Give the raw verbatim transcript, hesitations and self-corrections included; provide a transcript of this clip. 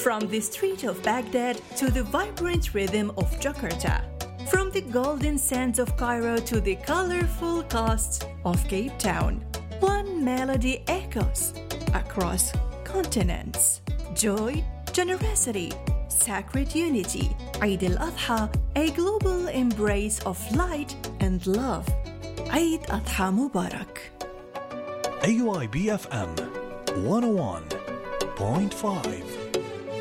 From the street of Baghdad to the vibrant rhythm of Jakarta, from the golden sands of Cairo to the colorful coasts of Cape Town, one melody echoes across continents. Joy, generosity, sacred unity. Eid al-Adha, a global embrace of light and love. Eid Adha Mubarak. A Y B F M one oh one point five